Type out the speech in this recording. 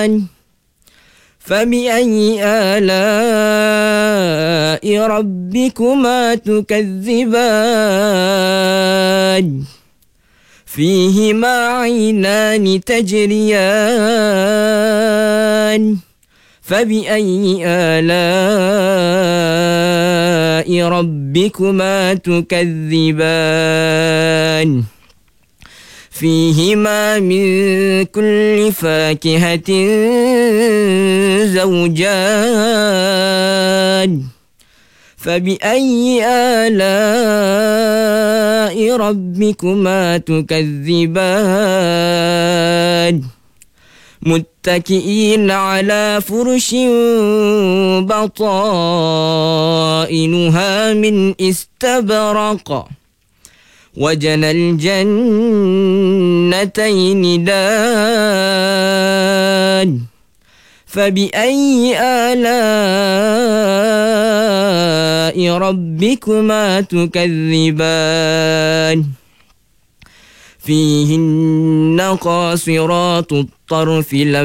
فبأي آلاء ربكما تكذبان فيهما عينان تجريان فبأي آلاء ربكما تكذبان فيهما من كل فاكهة زوجان فبأي آلاء ربكما تكذبان متكئين على فرش بطائنها من استبرق وجنى الجنتين دان فبأي آلاء ربكما تكذبان فيهن قاصرات الطرف